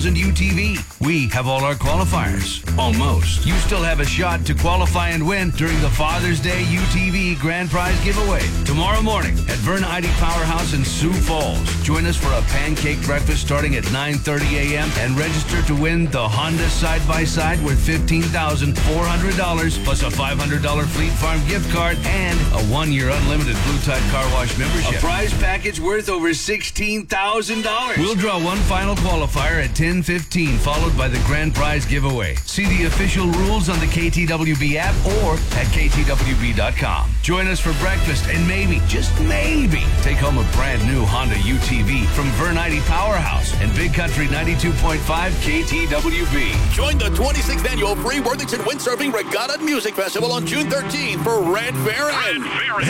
$15,000 UTV. We have all our qualifiers. Almost. You still have a shot to qualify and win during the Father's Day UTV Grand Prize giveaway tomorrow morning at Vern Heide Powerhouse in Sioux Falls. Join us for a pancake breakfast starting at 9:30 a.m. and register to win the Honda side-by-side worth $15,400 plus a $500 Fleet Farm gift card and a 1-year unlimited Blue Tide Car Wash membership. A prize package worth over $16,000. We'll draw one final qualifier at 10:15, followed by the grand prize giveaway. See the official rules on the KTWB app or at ktwb.com. Join us for breakfast and maybe, just maybe, take home a brand new Honda UTV from Vern Heide Powerhouse and Big Country 92.5 KTWB. Join the 26th Annual Free Worthington Windsurfing Regatta and Music Festival on June 13th for Red Baron.